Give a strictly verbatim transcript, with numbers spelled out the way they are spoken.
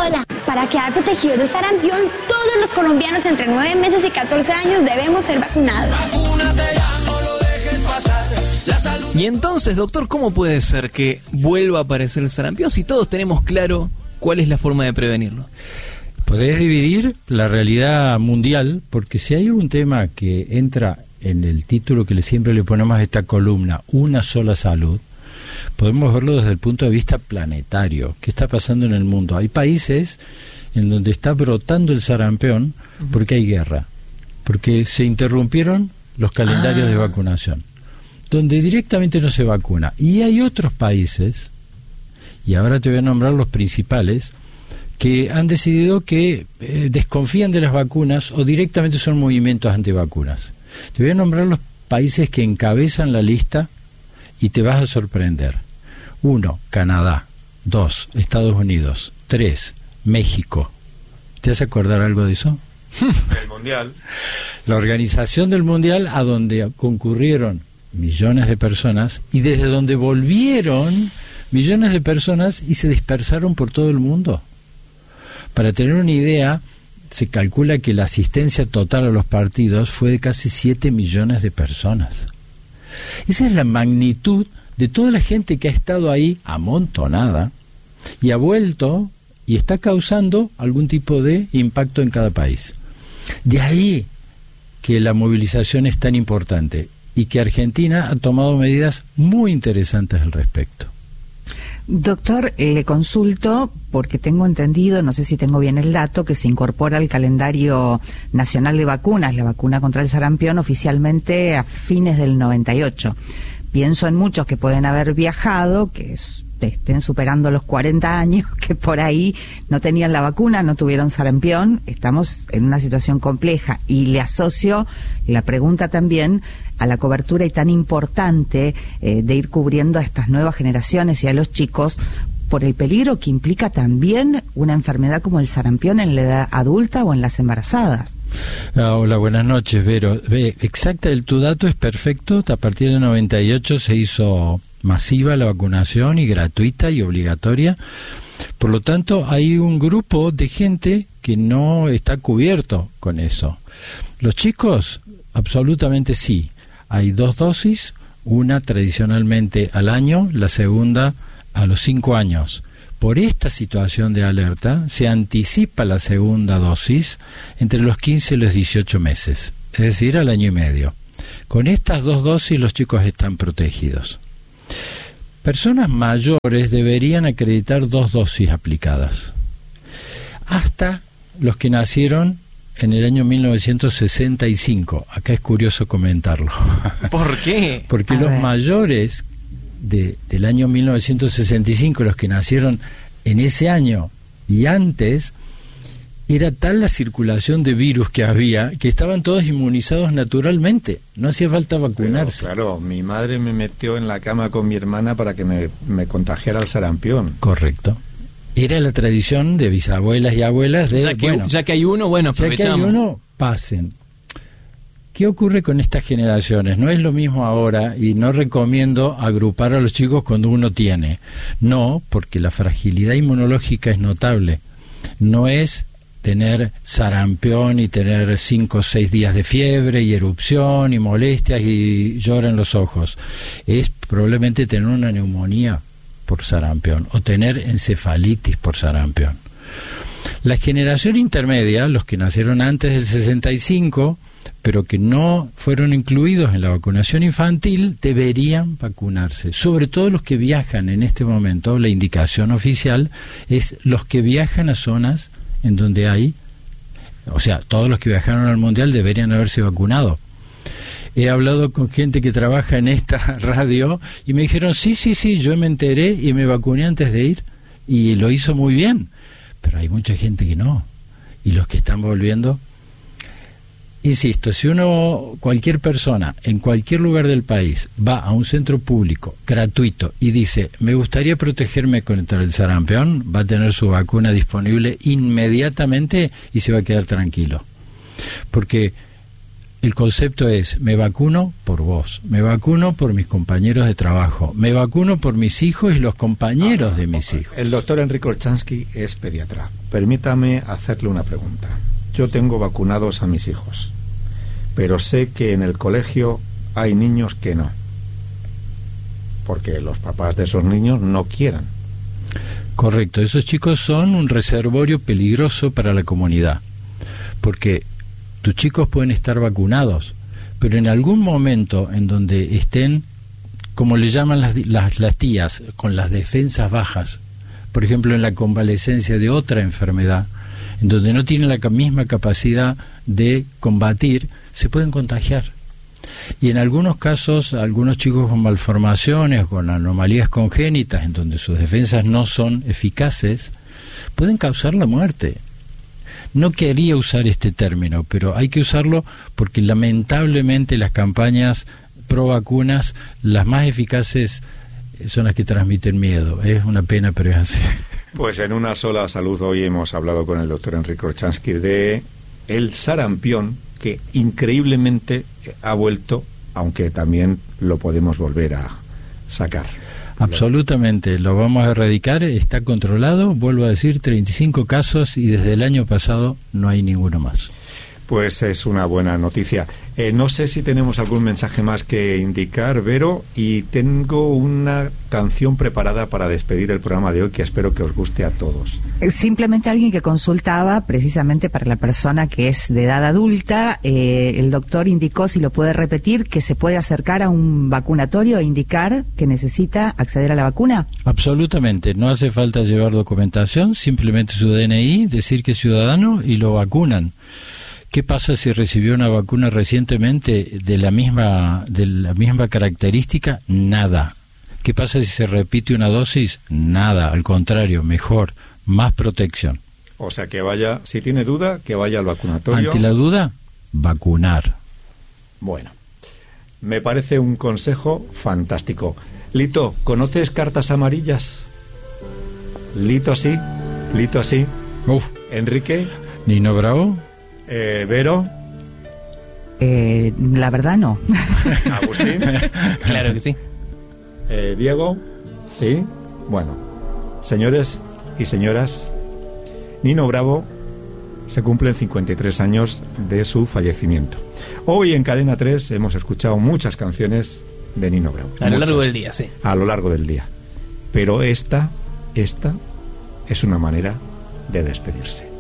sola. Para quedar protegidos del sarampión, todos los colombianos entre nueve meses y catorce años debemos ser vacunados. Vacúnate ya, no lo dejes pasar. La salud... Y entonces, doctor, ¿cómo puede ser que vuelva a aparecer el sarampión si todos tenemos claro cuál es la forma de prevenirlo? Podés dividir la realidad mundial, porque si hay un tema que entra en el título que siempre le ponemos a esta columna, una sola salud, podemos verlo desde el punto de vista planetario. ¿Qué está pasando en el mundo? Hay países en donde está brotando el sarampión porque hay guerra, porque se interrumpieron los calendarios ah. de vacunación, donde directamente no se vacuna. Y hay otros países, y ahora te voy a nombrar los principales, que han decidido que eh, desconfían de las vacunas o directamente son movimientos antivacunas. Te voy a nombrar los países que encabezan la lista y te vas a sorprender. Uno, Canadá. Dos, Estados Unidos. Tres, México. ¿Te vas a acordar algo de eso? El Mundial. La organización del Mundial, a donde concurrieron millones de personas y desde donde volvieron millones de personas y se dispersaron por todo el mundo. Para tener una idea, se calcula que la asistencia total a los partidos fue de casi siete millones de personas. Esa es la magnitud de toda la gente que ha estado ahí amontonada y ha vuelto y está causando algún tipo de impacto en cada país. De ahí que la movilización es tan importante y que Argentina ha tomado medidas muy interesantes al respecto. Doctor, le consulto porque tengo entendido, no sé si tengo bien el dato, que se incorpora al calendario nacional de vacunas, la vacuna contra el sarampión, oficialmente a fines del noventa y ocho. Pienso en muchos que pueden haber viajado, que es, estén superando los cuarenta años, que por ahí no tenían la vacuna, no tuvieron sarampión. Estamos en una situación compleja y le asocio la pregunta también a la cobertura y tan importante eh, de ir cubriendo a estas nuevas generaciones y a los chicos por el peligro que implica también una enfermedad como el sarampión en la edad adulta o en las embarazadas. Ah, hola, buenas noches, Vero. Ve, exacta, el, tu dato es perfecto. A partir del noventa y ocho se hizo masiva la vacunación y gratuita y obligatoria. Por lo tanto, hay un grupo de gente que no está cubierto con eso. Los chicos, absolutamente sí. Hay dos dosis, una tradicionalmente al año, la segunda a los cinco años. Por esta situación de alerta, se anticipa la segunda dosis entre los quince y los dieciocho meses, es decir, al año y medio. Con estas dos dosis los chicos están protegidos. Personas mayores deberían acreditar dos dosis aplicadas. Hasta los que nacieron en el año mil novecientos sesenta y cinco. Acá es curioso comentarlo. ¿Por qué? Porque A los ver. mayores de, del año mil novecientos sesenta y cinco, los que nacieron en ese año y antes, era tal la circulación de virus que había que estaban todos inmunizados naturalmente. No hacía falta vacunarse. Pero, claro, mi madre me metió en la cama con mi hermana para que me, me contagiara el sarampión. Correcto. Era la tradición de bisabuelas y abuelas de, ya, que, bueno, ya que hay uno, bueno, aprovechamos. Ya que hay uno, pasen. ¿Qué ocurre con estas generaciones? No es lo mismo ahora y no recomiendo agrupar a los chicos cuando uno tiene. No, porque la fragilidad inmunológica es notable. No es tener sarampión y tener cinco o seis días de fiebre y erupción y molestias y llora en los ojos. Es probablemente tener una neumonía por sarampión o tener encefalitis por sarampión. La generación intermedia, los que nacieron antes del sesenta y cinco, pero que no fueron incluidos en la vacunación infantil, deberían vacunarse. Sobre todo los que viajan en este momento, la indicación oficial es los que viajan a zonas en donde hay, o sea, todos los que viajaron al Mundial deberían haberse vacunado. He hablado con gente que trabaja en esta radio y me dijeron, sí, sí, sí, yo me enteré y me vacuné antes de ir y lo hizo muy bien, pero hay mucha gente que no, y los que están volviendo. Insisto, si uno, cualquier persona, en cualquier lugar del país, va a un centro público, gratuito, y dice, me gustaría protegerme contra el sarampión, va a tener su vacuna disponible inmediatamente y se va a quedar tranquilo. Porque El concepto es, me vacuno por vos, me vacuno por mis compañeros de trabajo, me vacuno por mis hijos y los compañeros ah, de mis hijos. El doctor Enrique Olchansky es pediatra. Permítame hacerle una pregunta. Yo tengo vacunados a mis hijos, pero sé que en el colegio hay niños que no, porque los papás de esos niños no quieran. Correcto, esos chicos son un reservorio peligroso para la comunidad, porque tus chicos pueden estar vacunados, pero en algún momento en donde estén, como le llaman las, las, las tías, con las defensas bajas, por ejemplo en la convalecencia de otra enfermedad, en donde no tienen la misma capacidad de combatir, se pueden contagiar. Y en algunos casos, algunos chicos con malformaciones, con anomalías congénitas, en donde sus defensas no son eficaces, pueden causar la muerte. No quería usar este término, pero hay que usarlo porque lamentablemente las campañas pro vacunas, las más eficaces son las que transmiten miedo. Es una pena, pero es así. Pues en Una Sola Salud hoy hemos hablado con el doctor Enrique Olchansky de el sarampión, que increíblemente ha vuelto, aunque también lo podemos volver a sacar. Absolutamente, lo vamos a erradicar, está controlado, vuelvo a decir, treinta y cinco casos y desde el año pasado no hay ninguno más. Pues es una buena noticia. Eh, no sé si tenemos algún mensaje más que indicar, Vero, y tengo una canción preparada para despedir el programa de hoy que espero que os guste a todos. Simplemente alguien que consultaba, precisamente para la persona que es de edad adulta, eh, el doctor indicó, si lo puede repetir, que se puede acercar a un vacunatorio e indicar que necesita acceder a la vacuna. Absolutamente, no hace falta llevar documentación, simplemente su D N I, decir que es ciudadano y lo vacunan. ¿Qué pasa si recibió una vacuna recientemente de la misma de la misma característica? Nada. ¿Qué pasa si se repite una dosis? Nada, al contrario, mejor, más protección. O sea, que vaya, si tiene duda, que vaya al vacunatorio. Ante la duda, vacunar. Bueno, me parece un consejo fantástico. Lito, ¿conoces cartas amarillas? Lito sí, Lito sí. Uf. Enrique. Nino Bravo. Eh, Vero. Eh, la verdad no. Agustín. Claro que sí. Eh, Diego. Sí. Bueno, señores y señoras, Nino Bravo se cumplen cincuenta y tres años de su fallecimiento. Hoy en Cadena tres hemos escuchado muchas canciones de Nino Bravo. A lo muchas, largo del día, sí. A lo largo del día. Pero esta, esta es una manera de despedirse.